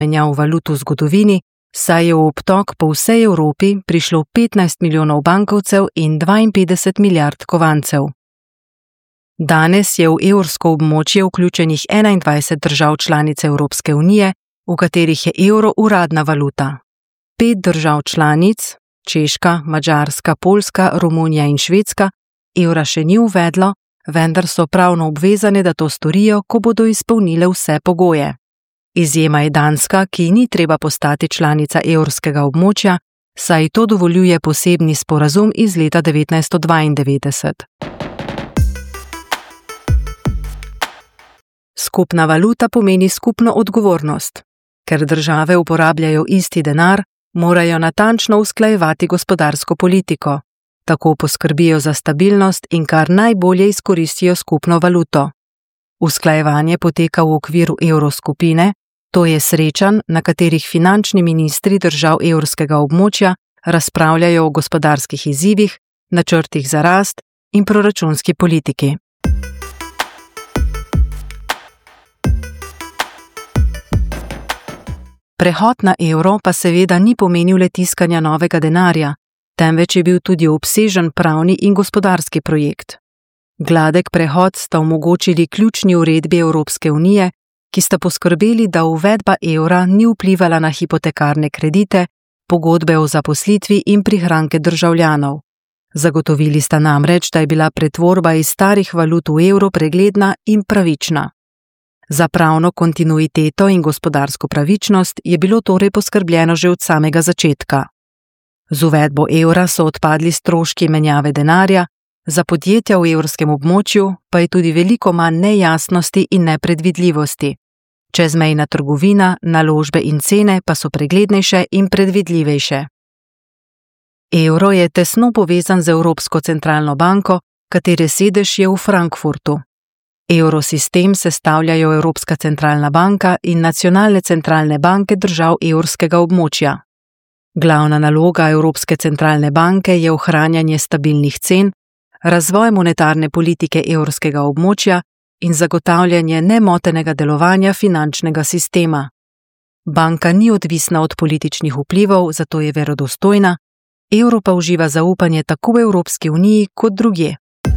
menjav valut v zgodovini, saj je v obtok po vsej Evropi prišlo 15 milijonov bankovcev in 52 milijard kovancev. Danes je v evrsko območje vključenih 21 držav članic Evropske unije, v katerih je evro uradna valuta. 5 držav članic, Češka, Madžarska, Poljska, Romunija in Švedska, evra še ni uvedlo, vendar so pravno obvezane, da to storijo, ko bodo izpolnile vse pogoje. Izjema je Danska, ki ni treba postati članica evrskega območja, saj to dovoljuje posebni sporazum iz leta 1992. Skupna valuta pomeni skupno odgovornost. Ker države uporabljajo isti denar, morajo natančno usklajevati gospodarsko politiko. Tako poskrbijo za stabilnost in kar najbolje izkoristijo skupno valuto. Usklajevanje poteka v okviru evroskupine, to je srečanj, na katerih finančni ministri držav evrskega območja razpravljajo o gospodarskih izzivih, načrtih za rast in proračunski politiki. Prehod na evro pa seveda ni pomenil le tiskanja novega denarja, temveč je bil tudi obsežen pravni in gospodarski projekt. Gladek prehod sta omogočili ključni uredbi Evropske unije, ki sta poskrbeli, da uvedba evra ni vplivala na hipotekarne kredite, pogodbe o zaposlitvi in prihranke državljanov. Zagotovili sta namreč, da je bila pretvorba iz starih valut v evro pregledna in pravična. Za pravno kontinuiteto in gospodarsko pravičnost je bilo torej poskrbljeno že od samega začetka. Z uvedbo evra so odpadli stroški menjave denarja, za podjetja v evrskem območju pa je tudi veliko manj nejasnosti in nepredvidljivosti. Čezmejna trgovina, naložbe in cene pa so preglednejše in predvidljivejše. Evro je tesno povezan z Evropsko centralno banko, katere sedež je v Frankfurtu. Evrosistem sestavljajo Evropska centralna banka in nacionalne centralne banke držav evrskega območja. Glavna naloga Evropske centralne banke je ohranjanje stabilnih cen, razvoj monetarne politike evrskega območja in zagotavljanje nemotenega delovanja finančnega sistema. Banka ni odvisna od političnih vplivov, zato je verodostojna, evro pa uživa zaupanje tako v Evropski uniji kot drugje.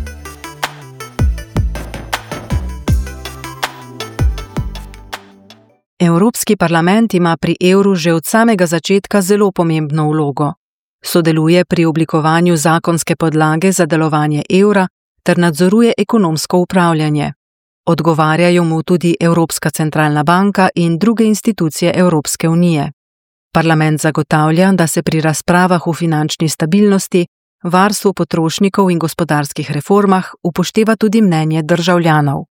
Evropski parlament ima pri evru že od samega začetka zelo pomembno vlogo. Sodeluje pri oblikovanju zakonske podlage za delovanje evra ter nadzoruje ekonomsko upravljanje. Odgovarjajo mu tudi Evropska centralna banka in druge institucije Evropske unije. Parlament zagotavlja, da se pri razpravah o finančni stabilnosti, varstvu potrošnikov in gospodarskih reformah upošteva tudi mnenje državljanov.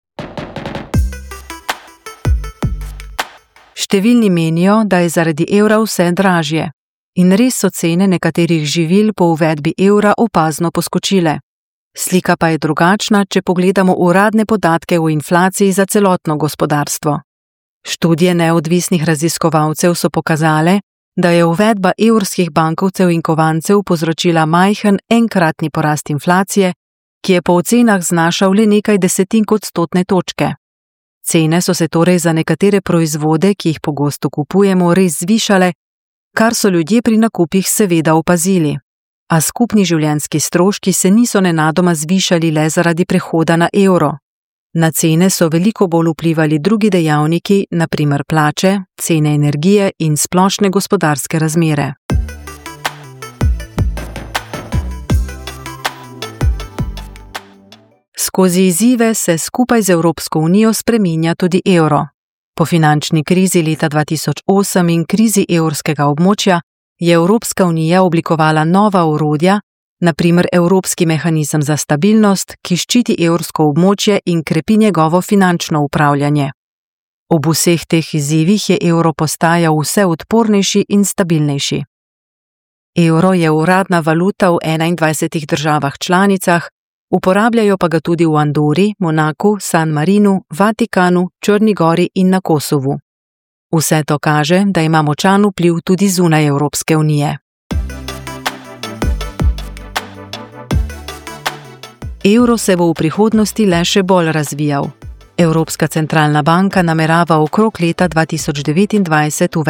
Številni menijo, da je zaradi evra vse dražje. In res so cene nekaterih živil po uvedbi evra opazno poskočile. Slika pa je drugačna, če pogledamo uradne podatke o inflaciji za celotno gospodarstvo. Študije neodvisnih raziskovalcev so pokazale, da je uvedba evrskih bankovcev in kovancev povzročila majhen enkratni porast inflacije, ki je po ocenah znašal le nekaj desetink odstotne točke. Cene so se torej za nekatere proizvode, ki jih pogosto kupujemo, res zvišale, kar so ljudje pri nakupih seveda opazili. A skupni življenjski stroški se niso nenadoma zvišali le zaradi prehoda na evro. Na cene so veliko bolj vplivali drugi dejavniki, na primer plače, cene energije in splošne gospodarske razmere. Skozi izzive se skupaj z Evropsko unijo spreminja tudi evro. Po finančni krizi leta 2008 in krizi evrskega območja je Evropska unija oblikovala nova orodja, na primer Evropski mehanizem za stabilnost, ki ščiti evrsko območje in krepi njegovo finančno upravljanje. Ob vseh teh izzivih je evro postajal vse odpornejši in stabilnejši. Evro je uradna valuta v 21 državah članicah, uporabljajo pa ga tudi v Andori, Monaku, San Marinu, Vatikanu, Črni gori in na Kosovu. Vse to kaže, da ima močan vpliv tudi zunaj Evropske unije. Evro se bo v prihodnosti le še bolj razvijal. Evropska centralna banka namerava okrog leta 2029